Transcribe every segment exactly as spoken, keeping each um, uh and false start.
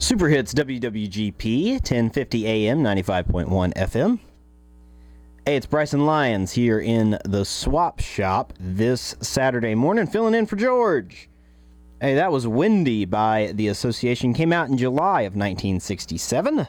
Super Hits W W G P, ten fifty A M, ninety-five point one F M. Hey, it's Bryson Lyons here in the Swap Shop this Saturday morning, filling in for George. Hey, that was Windy by the Association. Came out in July of nineteen sixty-seven.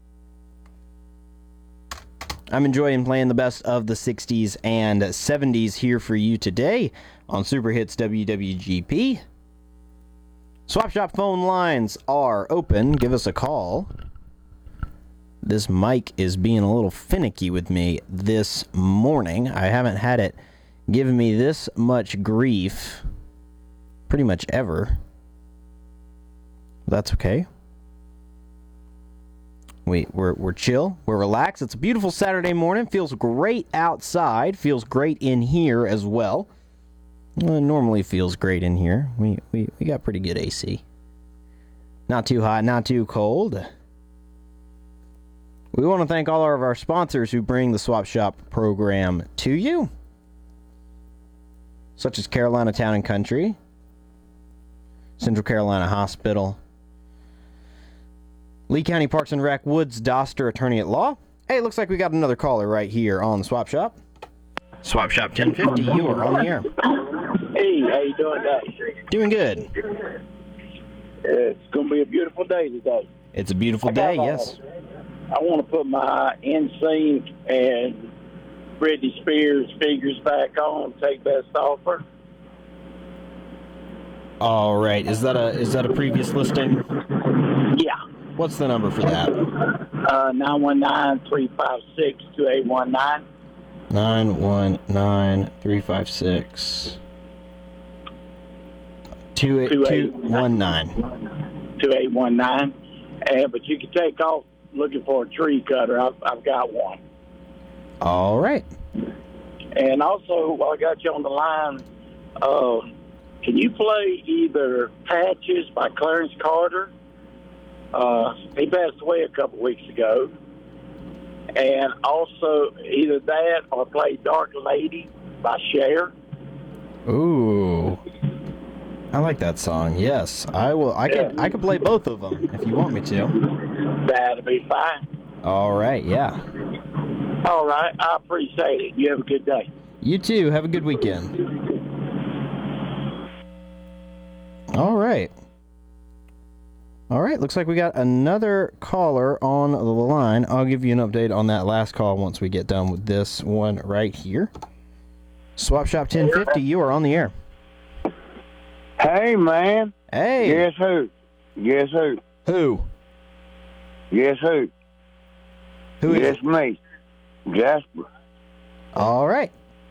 I'm enjoying playing the best of the sixties and seventies here for you today on Super Hits W W G P. Swap Shop phone lines are open. Give us a call. This mic is being a little finicky with me this morning. I haven't had it giving me this much grief pretty much ever. That's okay. We, we're, we're chill. We're relaxed. It's a beautiful Saturday morning. Feels great outside. Feels great in here as well. Well, it normally feels great in here. We, we we got pretty good A C. Not too hot, not too cold. We want to thank all of our sponsors who bring the Swap Shop program to you, such as Carolina Town and Country, Central Carolina Hospital, Lee County Parks and Rec, Woods Doster, Attorney at Law. Hey, looks like we got another caller right here on the Swap Shop. Swap Shop ten fifty, you are on the air. Hey, how you doing today? Doing good. It's going to be a beautiful day today. It's a beautiful I got, day, uh, yes. I want to put my N Sync and Britney Spears figures back on, take best offer. All right. Is that a is that a previous listing? Yeah. What's the number for that? Uh, nine one nine, three five six, two eight one nine. nine one nine, three five six, two eight one nine. two eight one nine. Uh, but you can take off looking for a tree cutter. I've, I've got one. All right. And also, while I got you on the line, uh, can you play either Patches by Clarence Carter? Uh, he passed away a couple weeks ago. And also either that or play Dark Lady by Cher. Ooh. I like that song. Yes. I will I can I can play both of them if you want me to. That'll be fine. All right, yeah. All right, I appreciate it. You have a good day. You too. Have a good weekend. All right. All right, looks like we got another caller on the line. I'll give you an update on that last call once we get done with this one right here. Swap Shop ten fifty, you are on the air. Hey, man. Hey. Guess who? Guess who? Who? Guess who? Who is Guess it? me. Jasper. All right.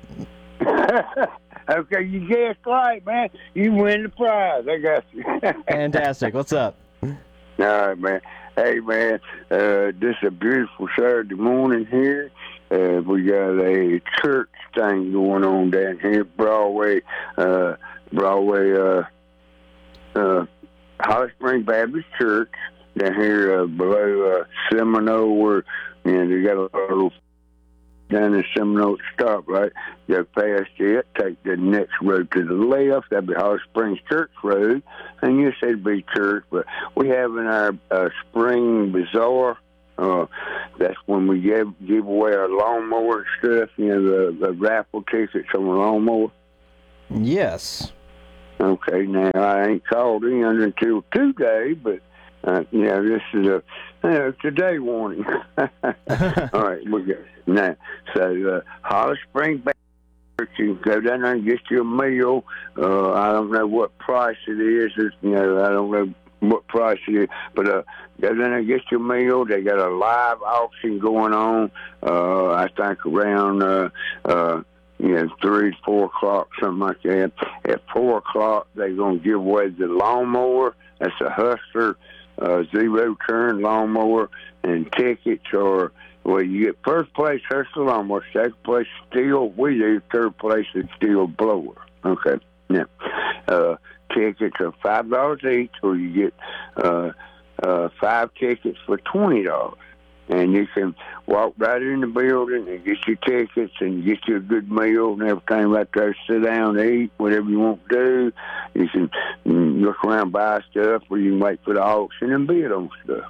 Okay, you guessed right, man. You win the prize. I got you. Fantastic. What's up? All right, man. Hey, man, uh, this is a beautiful Saturday morning here. Uh, we got a church thing going on down here, Broadway, uh, Broadway, uh, uh, Holly Springs Baptist Church down here uh, below uh, Seminole, where you know they got a little down in Seminole stoplight. Go past it, take the next road to the left. That'd be Holly Springs Church Road, and you said it'd be church, but we have in our uh, spring bazaar. Uh, that's when we give give away our lawnmower and stuff. You know, the, the raffle tickets on the lawnmower. Yes. Okay, now I ain't called in until today, but uh, you know this is a uh, it's a day warning. All right, we got now. So uh, Holly Springs Baptist, you can go down there and get you a meal. Uh, I don't know what price it is. It's, you know, I don't know what price it is, but uh, go down there and get your meal. They got a live auction going on. Uh, I think around. Uh, uh, You know, three, four o'clock, something like that. At four o'clock, they're going to give away the lawnmower. That's a Hustler uh, zero-turn lawnmower, and tickets are, well, you get first place Hustler lawnmower, second place Steel wheelie, third place is Steel blower. Okay, now, uh, tickets are five dollars each, or you get uh, uh, five tickets for twenty dollars. and you can walk right in the building and get your tickets and get you a good meal and everything right there. Sit down, eat, whatever you want to do. You can mm, look around, buy stuff, or you can wait for the auction and bid on stuff.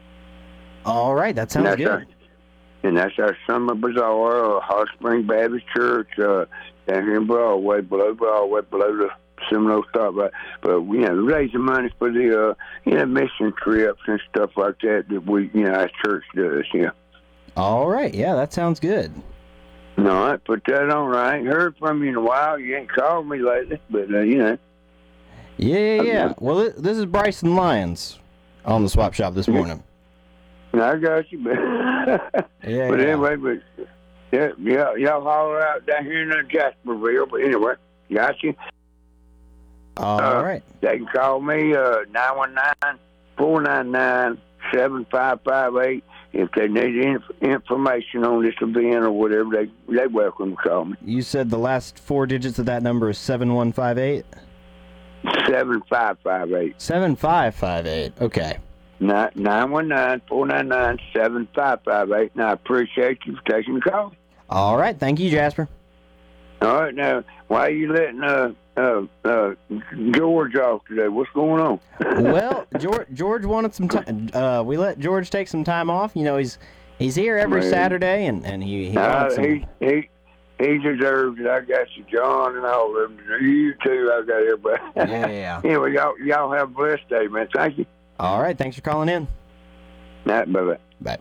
All right, that sounds and good. Our, and that's our summer bazaar, uh, Hot Spring Baptist Church, uh, down here in Broadway, below Broadway, below the Seminole stop. But, but you know, raising money for the uh, you know mission trips and stuff like that that we, you know, our church does. Yeah. All right, yeah, that sounds good. All right, put that on. I ain't heard from you in a while. You ain't called me lately, but uh, you know. Yeah, yeah, yeah. Well, this is Bryson Lyons on the Swap Shop this morning. I got you, but yeah, but yeah. anyway, but yeah, yeah, y'all holler out down here in Jasperville. But anyway, got you. All uh, right. They can call me uh nine one nine, four nine nine, seven five five eight if they need inf- information on this event or whatever. They they welcome to call me. You said the last four digits of that number is seven one five eight. Seven five five eight. Seven five five eight. Okay. Nine one nine, four nine nine, seven five five eight. And I appreciate you for taking the call. All right. Thank you, Jasper. All right. Now, why are you letting uh, uh, uh, George off today? What's going on? Well, George, George wanted some time. Uh, we let George take some time off. You know, he's he's here every Man. Saturday, and, and he he, uh, wanted some... he he he deserves it. I got you, John, and all of them. You too. I got everybody. Yeah, yeah. Anyway, y'all y'all have a blessed day, man. Thank you. All right. Thanks for calling in. Night, bye-bye. Bye.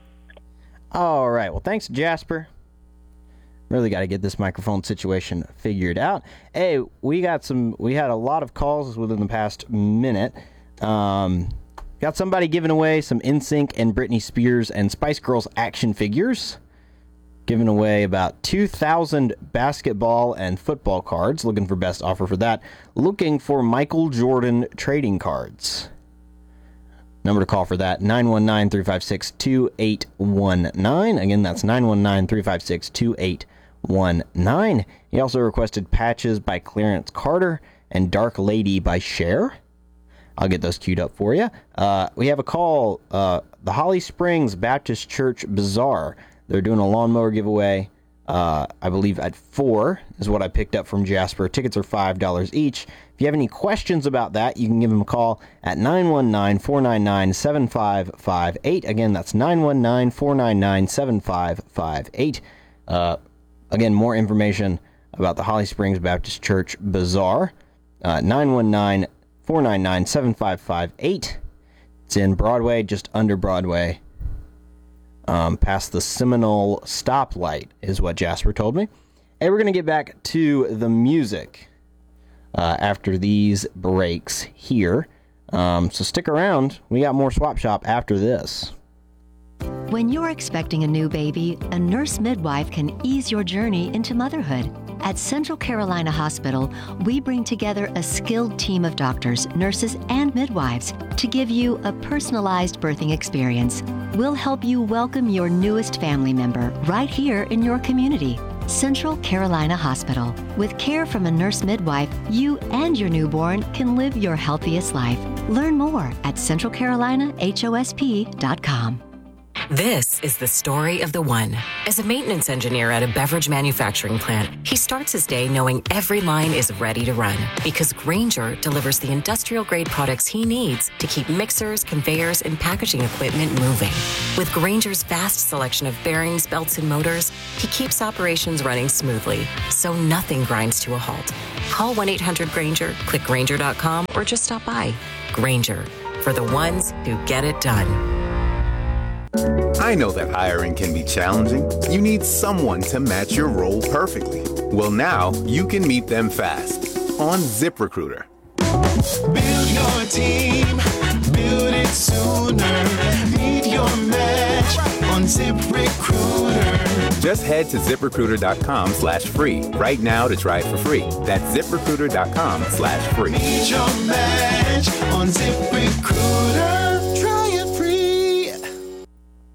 All right. Well, thanks, Jasper. Really got to get this microphone situation figured out. Hey, we got some. We had a lot of calls within the past minute. Um, got somebody giving away some N Sync and Britney Spears and Spice Girls action figures. Giving away about two thousand basketball and football cards. Looking for best offer for that. Looking for Michael Jordan trading cards. Number to call for that, nine one nine, three five six, two eight one nine. Again, that's nine one nine, three five six, two eight one nine. He also requested Patches by Clarence Carter and Dark Lady by Cher. I'll get those queued up for you. Uh, we have a call, uh, the Holly Springs Baptist Church Bazaar. They're doing a lawnmower giveaway, uh, I believe at four is what I picked up from Jasper. Tickets are five dollars each. If you have any questions about that, you can give him a call at nine one nine, four nine nine, seven five five eight. Again, that's nine one nine, four nine nine, seven five five eight. Uh, again, more information about the Holly Springs Baptist Church Bazaar, uh, nine one nine, four nine nine, seven five five eight. It's in Broadway, just under Broadway, um, past the Seminole stoplight, is what Jasper told me. And we're going to get back to the music Uh, after these breaks here. Um, so stick around. We got more Swap Shop after this. When you're expecting a new baby, a nurse midwife can ease your journey into motherhood. At Central Carolina Hospital, we bring together a skilled team of doctors, nurses, and midwives to give you a personalized birthing experience. We'll help you welcome your newest family member right here in your community. Central Carolina Hospital. With care from a nurse midwife, you and your newborn can live your healthiest life. Learn more at central carolina h o s p dot com. This is the story of the one. As a maintenance engineer at a beverage manufacturing plant, he starts his day knowing every line is ready to run because Grainger delivers the industrial-grade products he needs to keep mixers, conveyors, and packaging equipment moving. With Grainger's vast selection of bearings, belts, and motors, he keeps operations running smoothly, so nothing grinds to a halt. Call one eight hundred Grainger, click Grainger dot com, or just stop by. Grainger, for the ones who get it done. I know that hiring can be challenging. You need someone to match your role perfectly. Well, now you can meet them fast on ZipRecruiter. Build your team, build it sooner. Meet your match on ZipRecruiter. Just head to ZipRecruiter.com slash free right now to try it for free. That's ZipRecruiter.com slash free. Meet your match on ZipRecruiter.